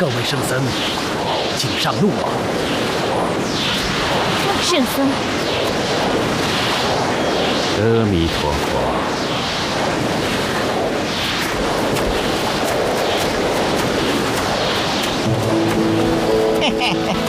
各位圣僧，请上路吧。 圣僧， 阿弥陀佛。 嘿嘿嘿。